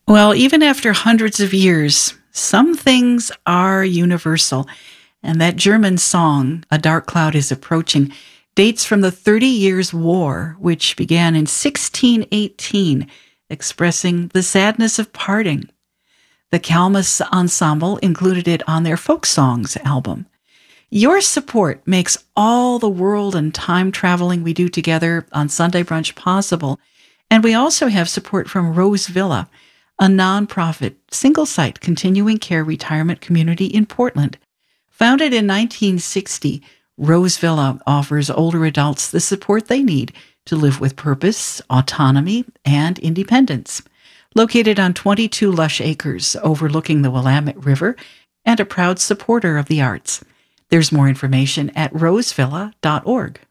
Well, even after hundreds of years, some things are universal. And that German song, A Dark Cloud is Approaching, dates from the 30 Years' War, which began in 1618, expressing the sadness of parting. The Kalmus Ensemble included it on their Folk Songs album. Your support makes all the world and time traveling we do together on Sunday Brunch possible. And we also have support from Rose Villa, a nonprofit, single-site continuing care retirement community in Portland. Founded in 1960, Rose Villa offers older adults the support they need to live with purpose, autonomy, and independence. Located on 22 lush acres overlooking the Willamette River and a proud supporter of the arts. There's more information at rosevilla.org.